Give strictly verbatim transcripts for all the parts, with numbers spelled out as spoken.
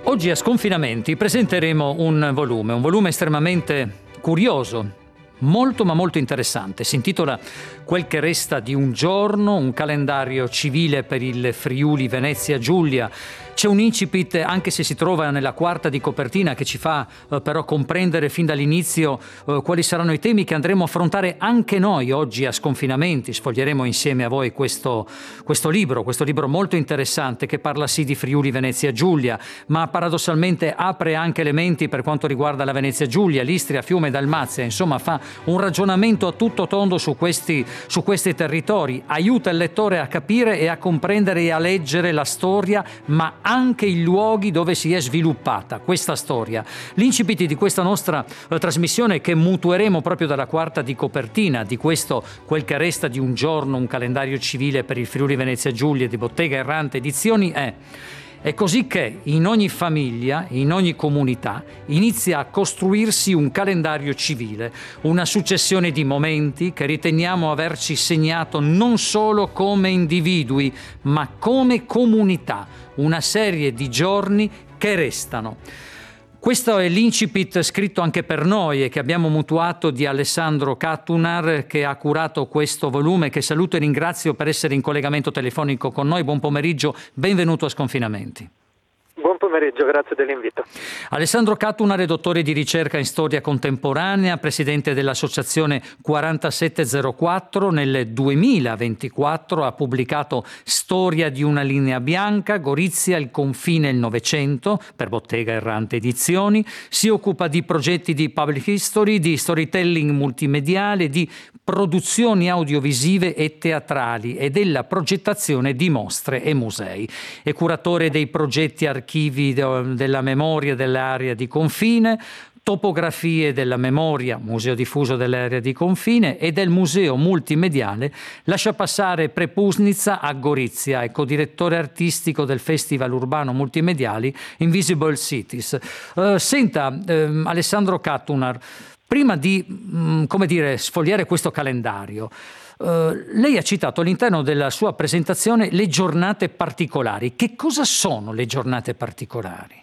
Oggi a Sconfinamenti presenteremo un volume, un volume estremamente curioso, molto ma molto interessante. Si intitola Quel che resta di un giorno, un calendario civile per il Friuli Venezia Giulia. C'è un incipit, anche se si trova nella quarta di copertina, che ci fa eh, però comprendere fin dall'inizio eh, quali saranno i temi che andremo a affrontare anche noi oggi a Sconfinamenti. Sfoglieremo insieme a voi questo, questo libro, questo libro molto interessante che parla sì di Friuli Venezia Giulia, ma paradossalmente apre anche elementi per quanto riguarda la Venezia Giulia, l'Istria, Fiume e Dalmazia. Insomma, fa un ragionamento a tutto tondo su questi, su questi territori, aiuta il lettore a capire e a comprendere e a leggere la storia, ma anche i luoghi dove si è sviluppata questa storia. L'incipit di questa nostra eh, trasmissione, che mutueremo proprio dalla quarta di copertina di questo Quel che resta di un giorno, un calendario civile per il Friuli Venezia Giulia di Bottega Errante Edizioni, è È così che in ogni famiglia, in ogni comunità, inizia a costruirsi un calendario civile, una successione di momenti che riteniamo averci segnato non solo come individui, ma come comunità, una serie di giorni che restano. Questo è l'incipit scritto anche per noi e che abbiamo mutuato di Alessandro Cattunar, che ha curato questo volume, che saluto e ringrazio per essere in collegamento telefonico con noi. Buon pomeriggio, benvenuto a Sconfinamenti. Buon pomeriggio, grazie dell'invito. Alessandro Cattunar è dottore di ricerca in storia contemporanea, presidente dell'associazione quarantasette zero quattro. Nel duemilaventiquattro ha pubblicato Storia di una linea bianca, Gorizia, il confine e il Novecento, per Bottega Errante Edizioni. Si occupa di progetti di public history, di storytelling multimediale, di produzioni audiovisive e teatrali e della progettazione di mostre e musei. È curatore dei progetti archivi della memoria dell'area di confine, topografie della memoria, museo diffuso dell'area di confine, e del museo multimediale Lascia passare Prepusnica a Gorizia, è codirettore artistico del Festival Urbano Multimediali Invisible Cities. Uh, senta, uh, Alessandro Cattunar, prima di, mh, come dire, sfogliare questo calendario, Uh, lei ha citato all'interno della sua presentazione le giornate particolari. Che cosa sono le giornate particolari?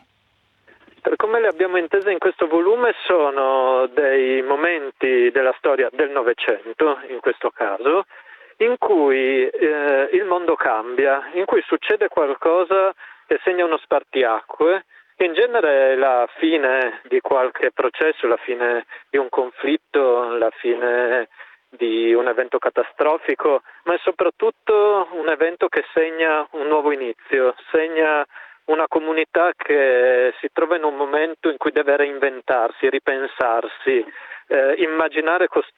Per come le abbiamo intese in questo volume, sono dei momenti della storia del Novecento, in questo caso, in cui eh, il mondo cambia, in cui succede qualcosa che segna uno spartiacque, che in genere è la fine di qualche processo, la fine di un conflitto, la fine di un evento catastrofico, ma è soprattutto un evento che segna un nuovo inizio, segna una comunità che si trova in un momento in cui deve reinventarsi, ripensarsi, eh, immaginare costruire